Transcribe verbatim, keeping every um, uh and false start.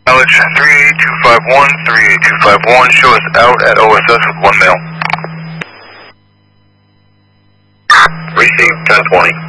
Mileage three eight two five one, three eight two five one, show us out at O S S with one male. Receive ten twenty.